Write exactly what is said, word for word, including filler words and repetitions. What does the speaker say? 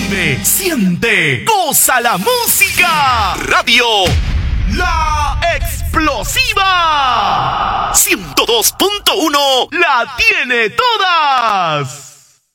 Vive, siente, goza la música. Radio La Explosiva ciento dos punto uno la tiene todas.